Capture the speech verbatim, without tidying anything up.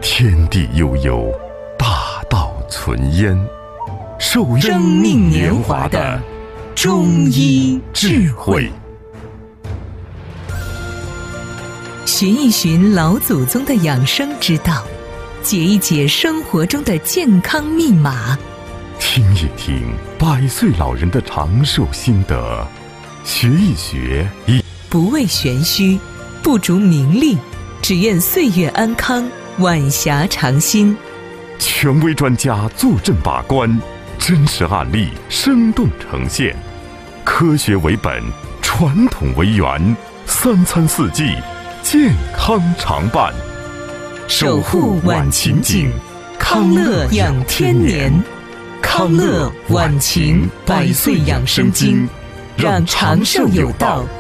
天地悠悠，大道存焉。受生命年华的中医智慧，寻一寻老祖宗的养生之道，解一解生活中的健康密码， 听一听百岁老人的长寿心得，学一学一不为玄虚，不逐名利，只愿岁月安康，晚霞长新。 权威专家坐镇把关，真实案例生动呈现，科学为本，传统为源，三餐四季健康常伴， 守护晚晴景，康乐养天年。康乐晚晴百岁养生经，让长寿有道